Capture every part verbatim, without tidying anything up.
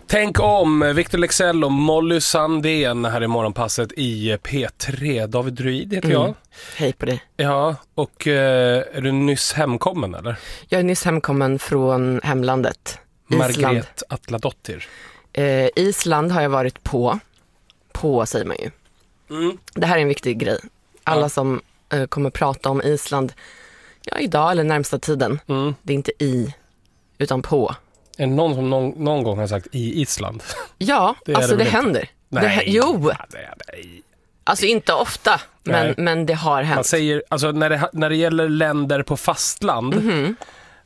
Tänk om Victor Leksell och Molly Sandén här i morgonpasset i P tre. David Druid heter mm. jag. Hej på dig. Ja, och eh, är du nyss hemkommen eller? Jag är nyss hemkommen från hemlandet. Margret Atladottir. Eh, Island har jag varit på. På säger man ju. Mm. Det här är en viktig grej. Alla ja. som eh, kommer prata om Island ja, idag eller närmsta tiden. Mm. Det är inte i, utan på. Är det någon som någon, någon gång har sagt i Island? Ja, det alltså det, det händer. Nej. Det, jo. Nej, nej. Alltså inte ofta, men, men det har hänt. Man säger, alltså när det, när det gäller länder på fastland, mm-hmm.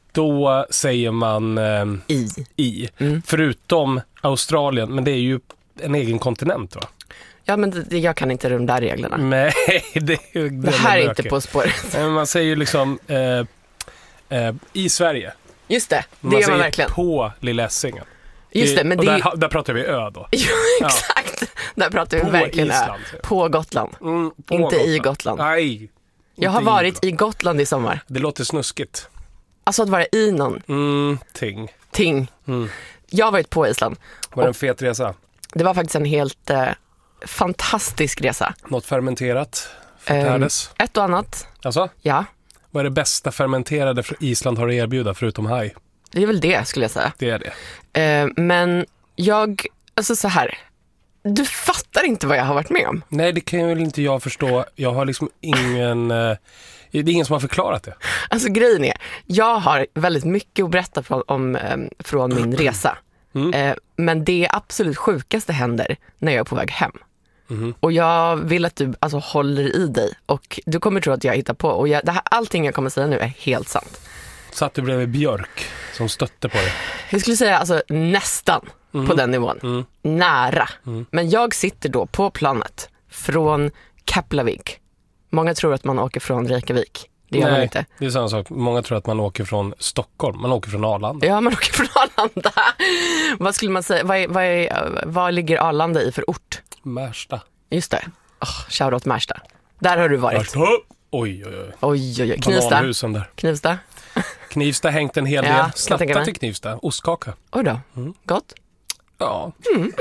då säger man eh, i. i. Mm. Förutom Australien, men det är ju en egen kontinent va? Ja, men det, jag kan inte de där reglerna. Nej, det, det, det här är inte på spåret. Man säger ju liksom eh, eh, i Sverige. Just det, det man gör man verkligen. På Lilla Essingen. Just det, men och det... där, där pratar vi ö då. Jo, exakt. Ja. Där pratar vi på verkligen Island, ö. På Gotland. Mm, på inte Gotland. i Gotland. Nej. Jag har varit i Gotland i sommar. Det låter snuskigt. Alltså att vara i någon. Mm, ting. Ting. Mm. Jag har varit på Island. Var det en fet resa? Det var faktiskt en helt eh, fantastisk resa. Något fermenterat? Förtärdes? Um, ett och annat. Alltså? Ja. Vad är det bästa fermenterade Island har att erbjuda förutom haj? Det är väl det skulle jag säga. Det är det. Uh, men jag, alltså så här. Du fattar inte vad jag har varit med om. Nej, det kan väl inte jag förstå. Jag har liksom ingen... Uh, det är ingen som har förklarat det. Alltså grejen är, jag har väldigt mycket att berätta från, om, um, från min resa. Mm. Uh, men det absolut sjukaste händer när jag är på väg hem. Mm. Och jag vill att du alltså, håller i dig. Och du kommer tro att jag hittar på. Och jag, det här, allting jag kommer säga nu är helt sant. Satt du bredvid Björk som stötte på dig? Jag skulle säga alltså, nästan mm. på den nivån. Mm. Nära. Mm. Men jag sitter då på planet från Keflavik. Många tror att man åker från Reykjavik. Det gör Nej, man inte. Det är samma sak. Många tror att man åker från Stockholm. Man åker från Arlanda. Ja, man åker från Arlanda. Vad skulle man säga? Vad, är, vad, är, vad ligger Arlanda i för ort? Märsta. Just det. Oh, shoutout Märsta. Där har du varit. Märsta. Oj, oj, oj. Oj, oj, oj. Knivsta. Bananhusen där. Knivsta. Knivsta hängt en hel del. Ja, Snatta till Knivsta. Ostkaka. Oj då. Mm. Gott? Ja. Mm.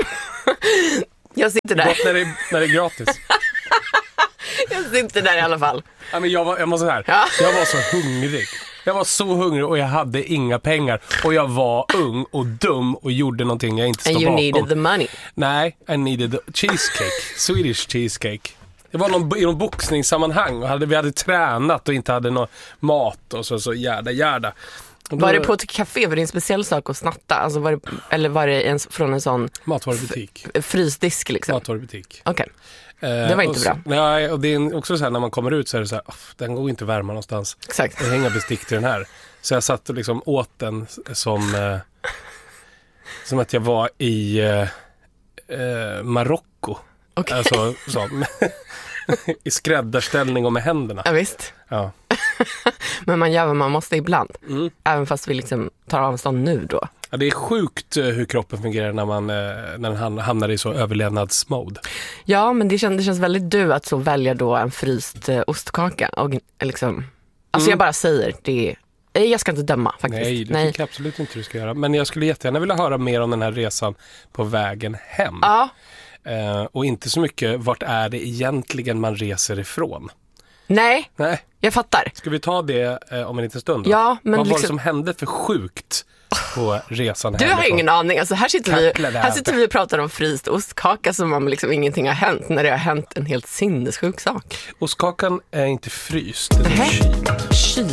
Jag sitter där. Gott när det, när det är gratis. Jag sitter där i alla fall. Ja, men jag, var, jag måste säga här. Ja. Jag var så hungrig. Jag var så hungrig och jag hade inga pengar. Och jag var ung och dum och gjorde någonting jag inte stod bakom. And you needed the money. Nej, I needed the cheesecake. Swedish cheesecake. Det var någon, i någon boxningssammanhang. Och hade, vi hade tränat och inte hade någon mat och så, så jäda, jäda. Då, var det på ett café? Var det en speciell sak att snatta? Alltså var det, eller var det en, från en sån matvarubutik? F- frysdisk liksom? Matvarubutik. Okej. Okay. Det var inte och, bra. Nej, och det är också så här när man kommer ut så är det så här, den går inte att värma någonstans. Exakt. Det hänger bestick till den här. Så jag satt och liksom åt den som eh, som att jag var i eh, eh, Marocko. Okay. Alltså så, i skräddarställning och med händerna. Ja, visst. Ja. Men man gör vad man måste ibland. Mm. Även fast vi liksom tar avstånd nu då. Ja, det är sjukt hur kroppen fungerar när man när den hamnar i så överlevnadsmode. Ja, men det känns, det känns väldigt du att så välja då en fryst eh, ostkaka. Och, liksom, alltså mm. jag bara säger, det är, jag ska inte döma faktiskt. Nej, det Nej. tycker jag absolut inte du ska göra. Men jag skulle jättegärna vilja höra mer om den här resan på vägen hem. Ja. Uh, och inte så mycket, vart är det egentligen man reser ifrån? Nej, Nej. Jag fattar. Ska vi ta det uh, om en liten stund då? Ja, men vad liksom... var det som hände för sjukt på resan Du hemifrån? har ingen aning. Alltså, här, sitter vi, här sitter vi och pratar om fryst ostkaka som om liksom ingenting har hänt när det har hänt en helt sinnessjuk sak. Ostkakan är inte fryst, den är kyld.